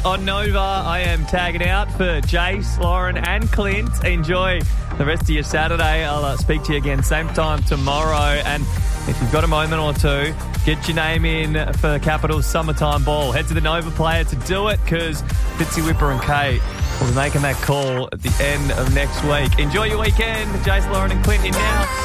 o'clock on Nova. I am tagging out for Jace, Lauren and Clint. Enjoy the rest of your Saturday. I'll speak to you again same time tomorrow. And if you've got a moment or two, get your name in for Capital's Summertime Ball. Head to the Nova Player to do it because Fitzy, Whipper and Kate will be making that call at the end of next week. Enjoy your weekend. Jace, Lauren and Clint in now.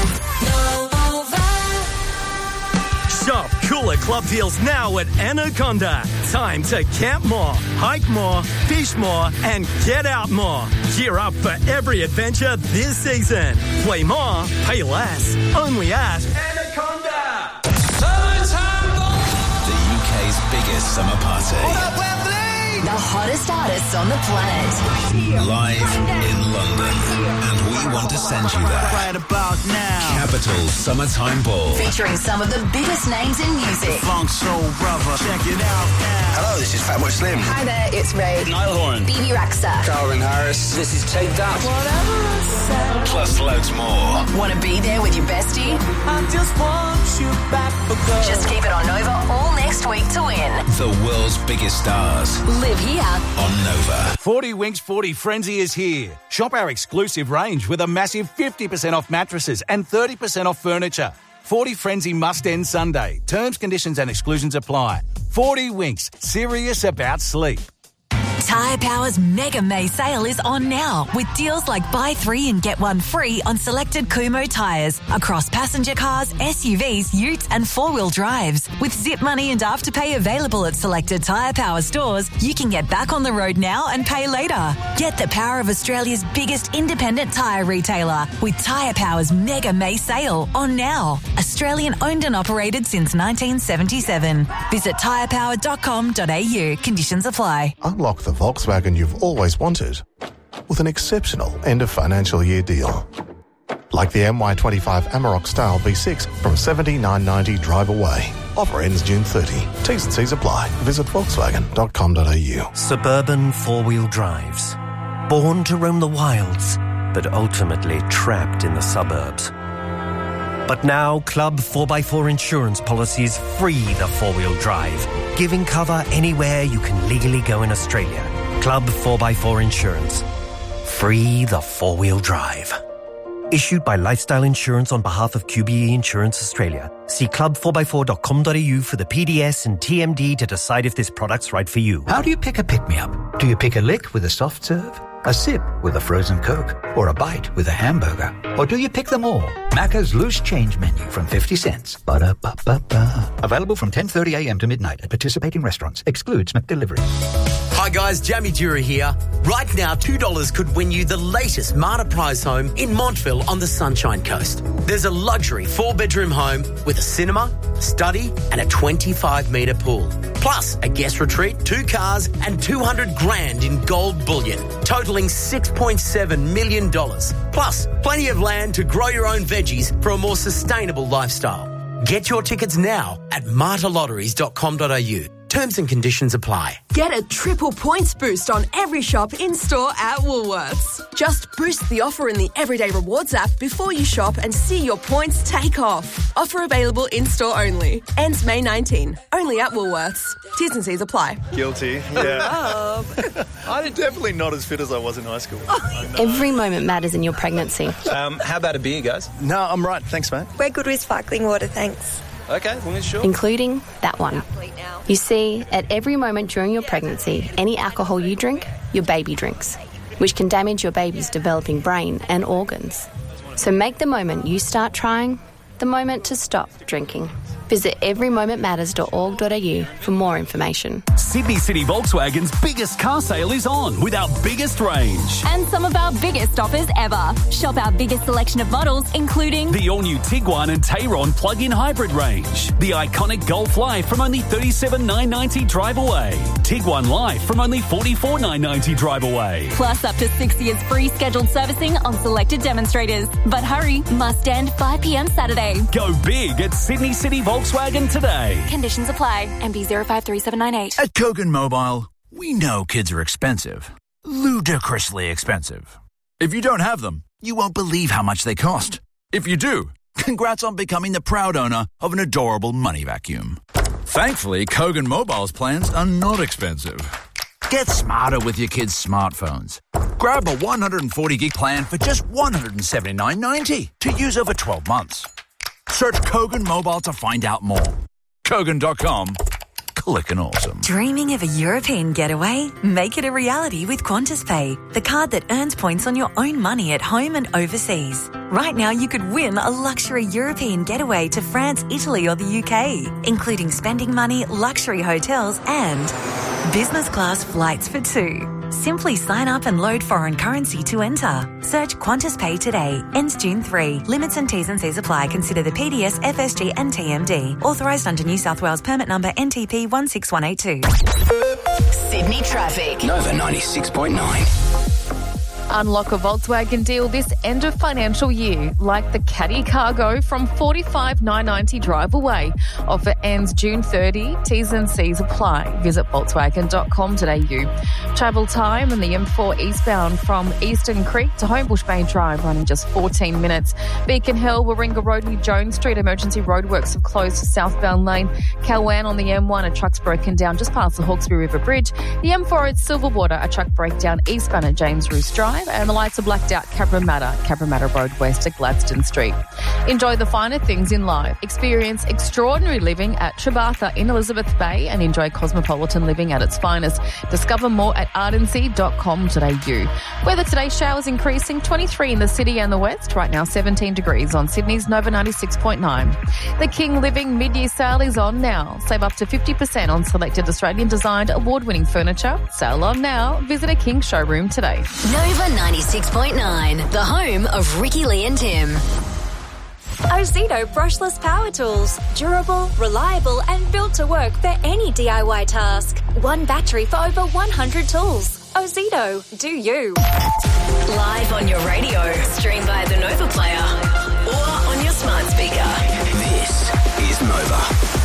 Shop cooler club deals now at Anaconda. Time to camp more, hike more, fish more, and get out more. Gear up for every adventure this season. Play more, pay less. Only at Anaconda. Summertime Ball. The UK's biggest summer party. What up, Wembley? The hottest artists on the planet. Live in London. And we want to send you there. Right about now. Capital's Summertime Ball. Featuring some of the biggest names in music. Funk Soul Brother. Check it out now. Hello, this is Fatboy Slim. Hi there, it's Ray. Niall Horan. BB Rexa. Calvin Harris. This is Take That. Plus loads more. Want to be there with your bestie? I just want you back for good. Just keep it on Nova all next week to win. The world's biggest stars. Live here. On Nova. 40 Winks 40 Frenzy is here. Shop our exclusive range with a massive 50% off mattresses and 30% off furniture. 40 Frenzy must end Sunday. Terms, conditions and exclusions apply. 40 Winks. Serious about sleep. Tyre Power's Mega May sale is on now with deals like buy 3 and get 1 free on selected Kumho tyres across passenger cars, SUVs, utes and 4-wheel drives. With Zip Money and Afterpay available at selected Tyre Power stores, you can get back on the road now and pay later. Get the power of Australia's biggest independent tyre retailer with Tyre Power's Mega May sale on now. Australian owned and operated since 1977. Visit tyrepower.com.au. Conditions apply. Unlock the Volkswagen you've always wanted with an exceptional end of financial year deal. Like the MY25 Amarok Style V6 from $79.90 drive away. Offer ends June 30. T's and C's apply. Visit Volkswagen.com.au. Suburban four-wheel drives. Born to roam the wilds, but ultimately trapped in the suburbs. But now, Club 4x4 insurance policies free the four-wheel drive, giving cover anywhere you can legally go in Australia. Club 4x4 Insurance. Free the four-wheel drive. Issued by Lifestyle Insurance on behalf of QBE Insurance Australia. See club4x4.com.au for the PDS and TMD to decide if this product's right for you. How do you pick a pick-me-up? Do you pick a lick with a soft serve? A sip with a frozen Coke? Or a bite with a hamburger? Or do you pick them all? Macca's Loose Change Menu from 50 cents. Ba-da-ba-ba-ba. Available from 10:30 a.m. to midnight at participating restaurants. Excludes McDelivery. Hi guys, Jamie Dura here. Right now, $2 could win you the latest Marta Prize home in Montville on the Sunshine Coast. There's a luxury 4-bedroom home with a cinema, study and a 25-metre pool. Plus a guest retreat, 2 cars and $200,000 in gold bullion, totalling $6.7 million. Plus plenty of land to grow your own veggies for a more sustainable lifestyle. Get your tickets now at martalotteries.com.au. Terms and conditions apply. Get a triple points boost on every shop in-store at Woolworths. Just boost the offer in the Everyday Rewards app before you shop and see your points take off. Offer available in-store only. Ends May 19. Only at Woolworths. T's and C's apply. Guilty, yeah. I'm definitely not as fit as I was in high school. Every moment matters in your pregnancy. How about a beer, guys? No, I'm right. Thanks, mate. We're good with sparkling water, thanks. Okay, well, sure. Including that one. You see, at every moment during your pregnancy, any alcohol you drink, your baby drinks, which can damage your baby's developing brain and organs. So make the moment you start trying the moment to stop drinking. Visit everymomentmatters.org.au for more information. Sydney City Volkswagen's biggest car sale is on with our biggest range. And some of our biggest offers ever. Shop our biggest selection of models, including the all-new Tiguan and Tayron plug-in hybrid range. The iconic Golf Life from only $37,990 drive away. Tiguan Life from only $44,990 drive away. Plus up to 6 years free scheduled servicing on selected demonstrators. But hurry, must end 5 p.m. Saturday. Go big at Sydney City Volkswagen today. Conditions apply. MB053798. At Kogan Mobile, we know kids are expensive. Ludicrously expensive. If you don't have them, you won't believe how much they cost. If you do, congrats on becoming the proud owner of an adorable money vacuum. Thankfully, Kogan Mobile's plans are not expensive. Get smarter with your kids' smartphones. Grab a 140 gig plan for just $179.90 to use over 12 months. Search Kogan Mobile to find out more. Kogan.com. Clickin' awesome. Dreaming of a European getaway? Make it a reality with Qantas Pay, the card that earns points on your own money at home and overseas. Right now you could win a luxury European getaway to France, Italy or the UK, including spending money, luxury hotels and business class flights for two. Simply sign up and load foreign currency to enter. Search Qantas Pay today. Ends June 3. Limits and T's and C's apply. Consider the PDS, FSG and TMD. Authorised under New South Wales permit number NTP 16182. Sydney traffic. Nova 96.9. Unlock a Volkswagen deal this end of financial year, like the Caddy Cargo from $45,990 drive away. Offer ends June 30. T's and C's apply. Visit Volkswagen.com.au. Travel time on the M4 eastbound from Eastern Creek to Homebush Bay Drive, running just 14 minutes. Beacon Hill, Warringah Road near Jones Street, emergency roadworks have closed to southbound lane. Calwan on the M1, a truck's broken down just past the Hawkesbury River Bridge. The M4 at Silverwater, a truck breakdown eastbound at James Roos Drive. And the lights are blacked out Cabramatta Road west at Gladstone Street. Enjoy the finer things in life. Experience extraordinary living at Trebartha in Elizabeth Bay and enjoy cosmopolitan living at its finest. Discover more at ardency.com.au. Weather today, showers increasing, 23 in the city and the west. Right now 17 degrees on Sydney's Nova 96.9. The King Living mid-year sale is on now. Save up to 50% on selected Australian designed award-winning furniture. Sale on now. Visit a King showroom today. Nova 96.9, the home of Ricky Lee and Tim. Ozito brushless power tools. Durable, reliable and built to work for any DIY task. One battery for over 100 tools. Ozito, do you. Live on your radio, stream via the Nova Player or on your smart speaker. This is Nova.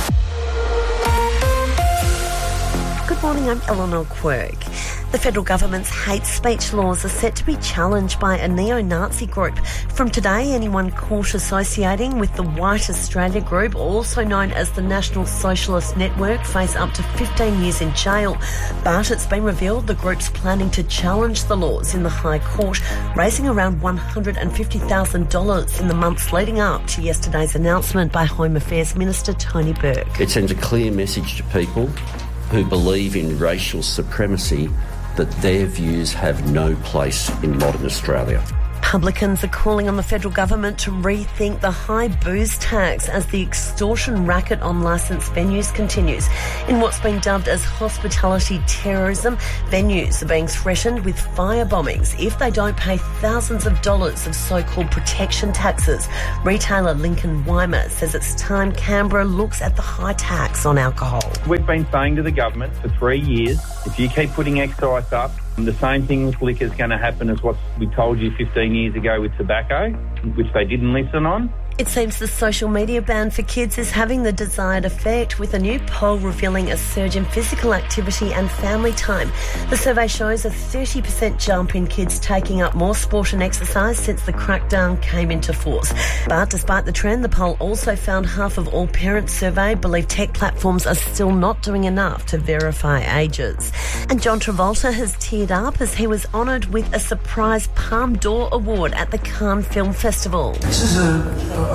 Good morning, I'm Eleanor Quirk. The federal government's hate speech laws are set to be challenged by a neo-Nazi group. From today, anyone caught associating with the White Australia group, also known as the National Socialist Network, face up to 15 years in jail. But it's been revealed the group's planning to challenge the laws in the High Court, raising around $150,000 in the months leading up to yesterday's announcement by Home Affairs Minister Tony Burke. It sends a clear message to people who believe in racial supremacy that their views have no place in modern Australia. Publicans are calling on the federal government to rethink the high booze tax as the extortion racket on licensed venues continues. In what's been dubbed as hospitality terrorism, venues are being threatened with fire bombings if they don't pay thousands of dollars of so-called protection taxes. Retailer Lincoln Weimer says it's time Canberra looks at the high tax on alcohol. We've been saying to the government for 3 years, if you keep putting excise up, the same thing with liquor is going to happen as what we told you 15 years ago with tobacco, which they didn't listen on. It seems the social media ban for kids is having the desired effect, with a new poll revealing a surge in physical activity and family time. The survey shows a 30% jump in kids taking up more sport and exercise since the crackdown came into force. But despite the trend, the poll also found half of all parents surveyed believe tech platforms are still not doing enough to verify ages. And John Travolta has teared up as he was honoured with a surprise Palme d'Or award at the Cannes Film Festival. This is a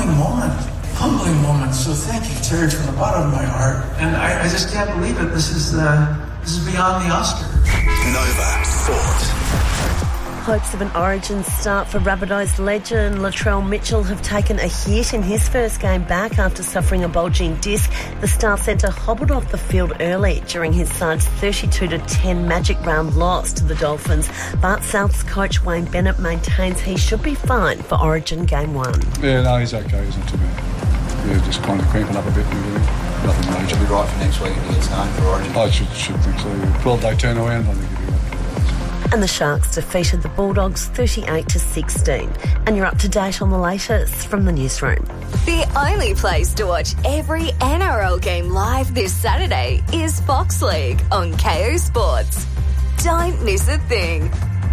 humbling moment. So thank you, Terry, from the bottom of my heart. And I just can't believe it. This is beyond the Oscar. Nova Sport. Hopes of an origin start for Rabbitohs legend Latrell Mitchell have taken a hit in his first game back after suffering a bulging disc. The star centre hobbled off the field early during his side's 32-10 Magic Round loss to the Dolphins. But Souths coach Wayne Bennett maintains he should be fine for Origin Game 1. Yeah, no, he's okay. He's not too bad. Yeah, just kind of cramping up a bit. Nothing major. Should be right for next week if he gets home for Origin. I should think so. 12-day turnaround, I think he'll be right. And the Sharks defeated the Bulldogs 38-16. And you're up to date on the latest from the newsroom. The only place to watch every NRL game live this Saturday is Fox League on KO Sports. Don't miss a thing.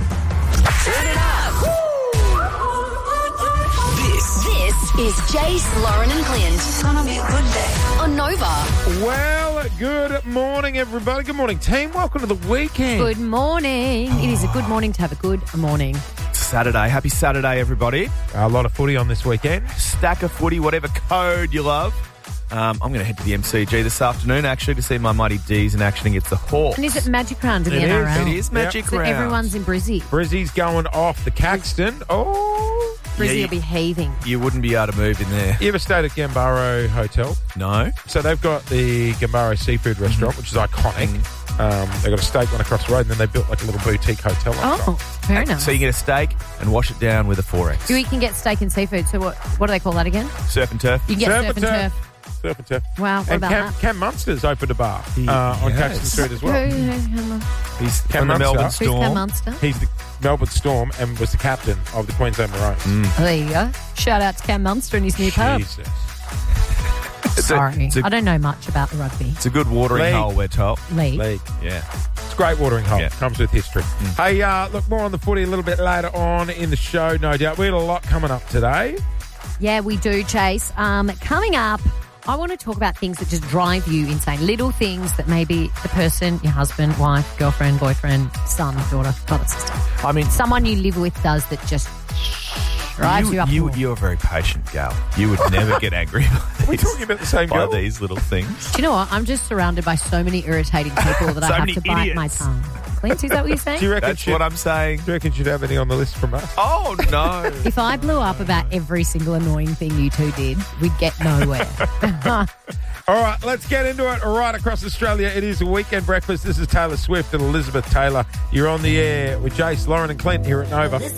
Turn it up. This is Jace, Lauren and Clint. It's gonna be a good day. On Nova. Well, Well, good morning, everybody. Good morning, team. Welcome to the weekend. Good morning. It is a good morning to have a good morning. Saturday. Happy Saturday, everybody. A lot of footy on this weekend. Stack of footy, whatever code you love. I'm going to head to the MCG this afternoon, actually, to see my Mighty D's in action against the Hawks. And is it Magic Round in the NRL? It is Magic Round. So everyone's in Brizzy. Brizzy's going off the Caxton. Oh. Brizzy will be heaving. You wouldn't be able to move in there. You ever stayed at Gambaro Hotel? No. So they've got the Gambaro Seafood Restaurant, which is iconic. They've got a steak one across the road, and then they built like a little boutique hotel on top. Very nice. So you get a steak and wash it down with a 4X. You can get steak and seafood. So what do they call that again? Surf and turf. You can get surf and turf. Surf and turf. Wow, what and about Cam Munster's opened a bar on Caxton Street as well. He's Cam from the Munster. Melbourne Storm. Who's Cam Munster? He's the Melbourne Storm and was the captain of the Queensland Maroons. There you go. Shout out to Cam Munster and his new pub. Jesus. Sorry, I don't know much about the rugby. It's a good watering hole, we're told. League. Yeah. It's a great watering hole. Comes with history. Hey, look, more on the footy a little bit later on in the show, no doubt. We had a lot coming up today. Yeah, we do, Chase. Coming up, I want to talk about things that just drive you insane. Little things that maybe the person, your husband, wife, girlfriend, boyfriend, son, daughter, brother, sister. I mean, someone you live with does that just drives you up. You're a very patient gal. You would never get angry We're talking about the same by girl. these little things. Do you know what? I'm just surrounded by so many irritating people that I have to bite my tongue. Clint, is that what you're saying? Do you reckon That's what I'm saying. Do you reckon you'd have any on the list from us? Oh, no. If I blew up about every single annoying thing you two did, we'd get nowhere. All right, let's get into it. Right across Australia, it is a weekend breakfast. This is Taylor Swift and Elizabeth Taylor. You're on the air with Jace, Lauren and Clint here at Nova.